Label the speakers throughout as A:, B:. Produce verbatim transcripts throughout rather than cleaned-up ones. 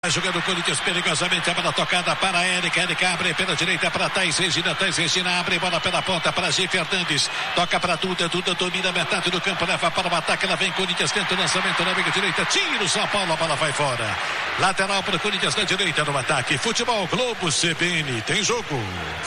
A: Jogando o Corinthians perigosamente, a bola tocada para Érica, Érica abre pela direita para Thaís Regina, Thaís Regina abre, bola pela ponta para G. Fernandes, toca para Duda, Duda domina metade do campo, leva para o ataque, ela vem, Corinthians tenta o lançamento na meia direita, tira o São Paulo, a bola vai fora, lateral para o Corinthians na direita no ataque. Futebol Globo C B N, tem jogo.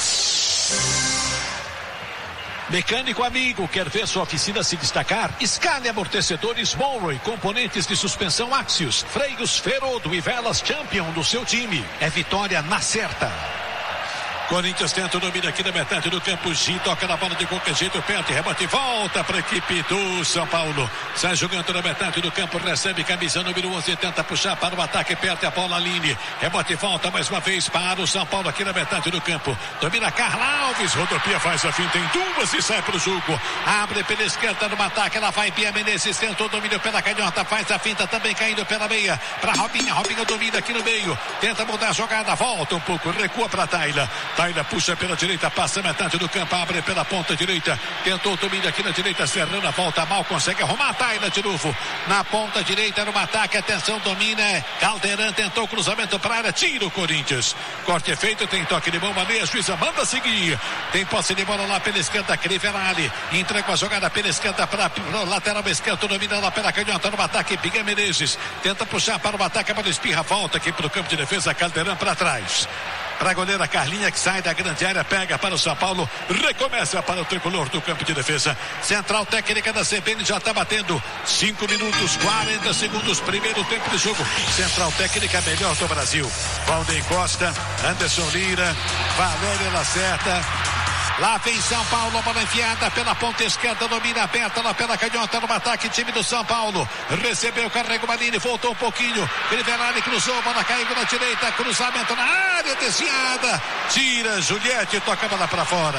A: Mecânico amigo, quer ver sua oficina se destacar? Escale amortecedores Monroe, componentes de suspensão Axios, freios Ferodo e velas Champion do seu time. É vitória na certa. Corinthians tenta o domínio aqui na metade do campo. G toca na bola de qualquer jeito, perde, rebate, volta para a equipe do São Paulo. Sai jogando na metade do campo, recebe camisa número onze, tenta puxar para o ataque, perde a bola, Aline. Rebote, volta mais uma vez para o São Paulo aqui na metade do campo. Domina Carla Alves, rodopia, faz a finta em duas e sai para o jogo. Abre pela esquerda no ataque, ela vai, Bia Menezes tenta o domínio pela canhota, faz a finta também caindo pela meia. Para Robinha, Robinha domina aqui no meio, tenta mudar a jogada, volta um pouco, recua para Taila. Taila puxa pela direita, passa metade do campo, abre pela ponta direita, tentou o domínio aqui na direita, Serrana volta mal, consegue arrumar Taila de novo, na ponta direita no ataque, atenção, domina, Caldeirão tentou o cruzamento para a área, tira o Corinthians, corte é feito, tem toque de mão, Maria, a juíza manda seguir, tem posse de bola lá pela esquerda, Crivellari, entrega a jogada pela esquerda para o lateral esquerdo, domina lá pela canhota no ataque, Bia Menezes, tenta puxar para o ataque, a bola espirra, volta aqui para o campo de defesa, Caldeirão para trás. Para a goleira Carlinha, que sai da grande área, pega para o São Paulo, recomeça para o tricolor do campo de defesa. Central técnica da C B N já está batendo cinco minutos, quarenta segundos, primeiro tempo de jogo. Central técnica melhor do Brasil. Valdeir Costa, Anderson Lira, Valéria Lacerda. Lá vem São Paulo, a bola enfiada pela ponta esquerda, domina aberta lá pela canhota no ataque, time do São Paulo. Recebeu, carregou Maline, voltou um pouquinho. Crivellari cruzou, bola caiu na direita, cruzamento na área, desviada. Tira, Juliette, toca a bola para fora.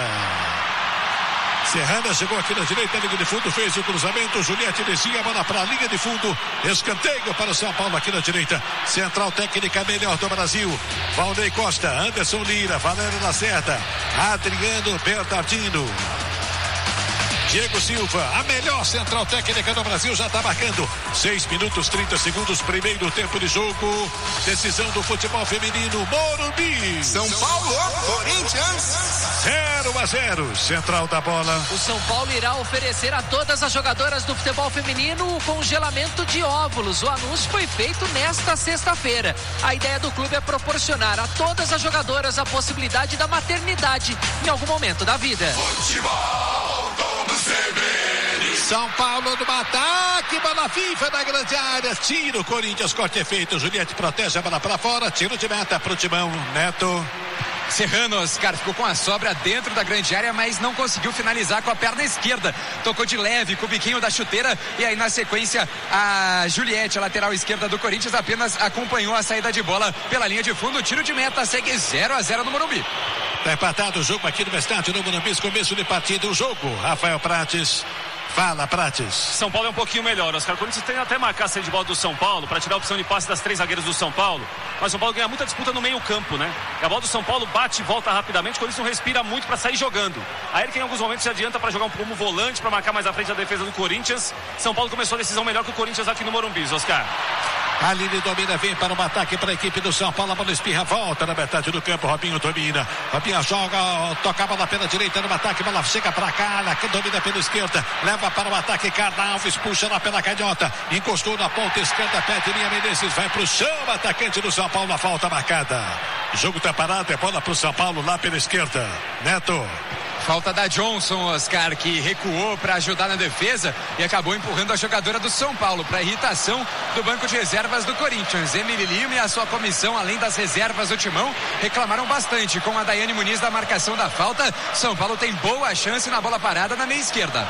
A: Serrana chegou aqui na direita, linha de fundo, fez o cruzamento, Juliette descia a bola para a linha de fundo, escanteio para o São Paulo aqui na direita, central técnica melhor do Brasil, Valdeir Costa, Anderson Lira, Valério Lacerda, Adriano Bernardino, Diego Silva, a melhor central técnica do Brasil, já está marcando seis minutos, trinta segundos, primeiro tempo de jogo, decisão do futebol feminino, Morumbi.
B: São Paulo, Corinthians.
A: zero a zero, central da bola.
C: O São Paulo irá oferecer a todas as jogadoras do futebol feminino o congelamento de óvulos. O anúncio foi feito nesta sexta-feira. A ideia do clube é proporcionar a todas as jogadoras a possibilidade da maternidade em algum momento da vida.
B: Futebol do C B N.
A: São Paulo no ataque, bola FIFA na grande área, tira o Corinthians, corte é feito, Juliette protege a bola para fora, tiro de meta pro Timão, Neto.
D: Serrano, Oscar, ficou com a sobra dentro da grande área, mas não conseguiu finalizar com a perna esquerda. Tocou de leve com o biquinho da chuteira e aí na sequência a Juliette, a lateral esquerda do Corinthians, apenas acompanhou a saída de bola pela linha de fundo. Tiro de meta, segue zero a zero no Morumbi.
A: Tá empatado o jogo aqui no estádio do Morumbi, começo de partida, o jogo, Rafael Prates. Fala, Prates.
E: São Paulo é um pouquinho melhor, Oscar. O Corinthians tem até marcar a saída de bola do São Paulo para tirar a opção de passe das três zagueiras do São Paulo. Mas o São Paulo ganha muita disputa no meio campo, né? E a bola do São Paulo bate e volta rapidamente, o Corinthians não respira muito para sair jogando. Aí ele que em alguns momentos se adianta para jogar um como volante, para marcar mais à frente a defesa do Corinthians. São Paulo começou a decisão melhor que o Corinthians aqui no Morumbi, Oscar.
A: Aline domina, vem para o ataque para a equipe do São Paulo, a bola espirra, volta na metade do campo, Robinho domina, Robinho joga, toca a bola pela direita no ataque, bola chega para Carla, que domina pela esquerda, leva para o ataque, Carla Alves puxa lá pela canhota, encostou na ponta esquerda, pede linha, Menezes vai para o chão, atacante do São Paulo, a falta marcada, o jogo está parado, é bola para o São Paulo lá pela esquerda, Neto.
D: Falta da Johnson, Oscar, que recuou para ajudar na defesa e acabou empurrando a jogadora do São Paulo para irritação do banco de reservas do Corinthians. Emily Lima e a sua comissão, além das reservas do Timão, reclamaram bastante com a Daiane Muniz da marcação da falta. São Paulo tem boa chance na bola parada na meia esquerda.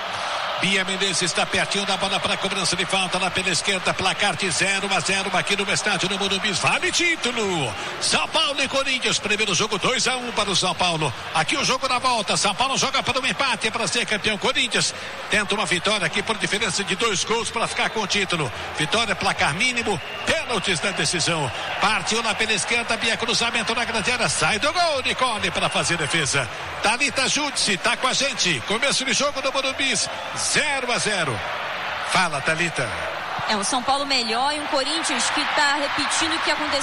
A: Bia Menezes está pertinho da bola para cobrança de falta lá pela esquerda, placar de zero a zero aqui no estádio no Morumbi, vale título, São Paulo e Corinthians, primeiro jogo dois a um para o São Paulo, aqui o jogo da volta, São Paulo joga para um empate para ser campeão, Corinthians tenta uma vitória aqui por diferença de dois gols para ficar com o título, vitória, placar mínimo, pênaltis na decisão, partiu lá pela esquerda, Bia, cruzamento na grande área, sai do gol, Nicole para fazer defesa, Thalita Júdice tá com a gente, começo de jogo do Morumbi, zero a zero. Fala, Thalita.
F: É, o São Paulo melhor e um Corinthians que está repetindo o que aconteceu